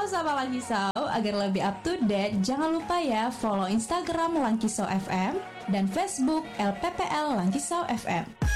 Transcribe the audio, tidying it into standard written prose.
Sobat Langkisau, agar lebih up to date, jangan lupa ya follow Instagram Langkisau FM dan Facebook LPPL Langkisau FM.